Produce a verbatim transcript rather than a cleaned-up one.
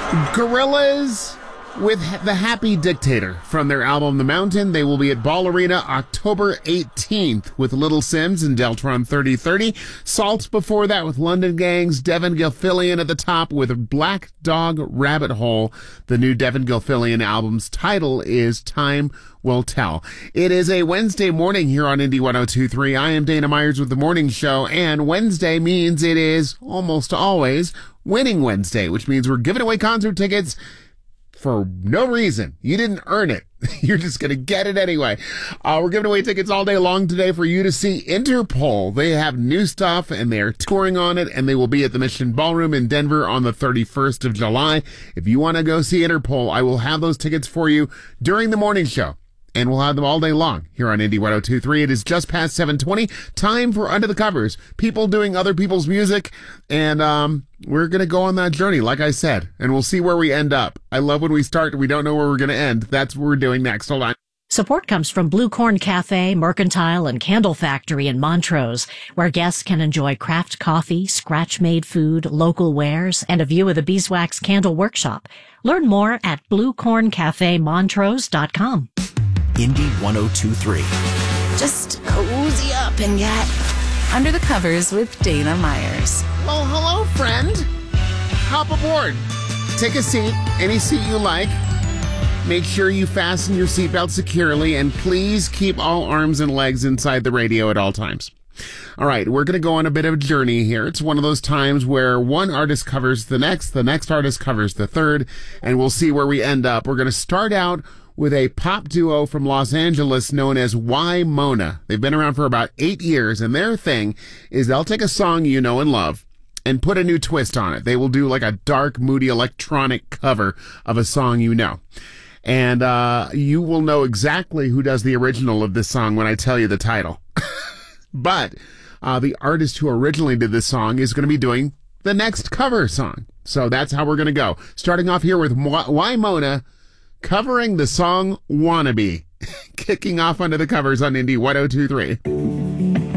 Gorillaz with The Happy Dictator from their album The Mountain. They will be at Ball Arena October eighteenth with Little Sims and Deltron thirty thirty. Salt before that with London Gangs. Devin Gilfillian at the top with Black Dog Rabbit Hole. The new Devin Gilfillian album's title is Time Will Tell. It is a Wednesday morning here on Indie one oh two point three. I am Dana Myers with The Morning Show, and Wednesday means it is almost always Winning Wednesday, which means we're giving away concert tickets for no reason. You didn't earn it. You're just going to get it anyway. Uh, we're giving away tickets all day long today for you to see Interpol. They have new stuff and they're touring on it, and they will be at the Mission Ballroom in Denver on the thirty-first of July. If you want to go see Interpol, I will have those tickets for you during the morning show. And we'll have them all day long here on Indie one oh two point three. It is just past seven twenty. Time for Under the Covers. People doing other people's music. And um, we're going to go on that journey, like I said. And we'll see where we end up. I love when we start and we don't know where we're going to end. That's what we're doing next. Hold on. Support comes from Blue Corn Cafe, Mercantile, and Candle Factory in Montrose, where guests can enjoy craft coffee, scratch-made food, local wares, and a view of the Beeswax Candle Workshop. Learn more at blue corn cafe montrose dot com. Indie one oh two point three. Just cozy up and get under the covers with Dana Myers. Well, hello, friend. Hop aboard. Take a seat, any seat you like. Make sure you fasten your seatbelt securely, and please keep all arms and legs inside the radio at all times. All right, we're going to go on a bit of a journey here. It's one of those times where one artist covers the next, the next artist covers the third, and we'll see where we end up. We're going to start out with a pop duo from Los Angeles known as Wymona. They've been around for about eight years, and their thing is they'll take a song you know and love and put a new twist on it. They will do like a dark, moody electronic cover of a song you know. And uh, you will know exactly who does the original of this song when I tell you the title. But uh, the artist who originally did this song is going to be doing the next cover song. So that's how we're going to go. Starting off here with Wymona covering the song Wannabe. Kicking off under the covers on Indie one oh two point three.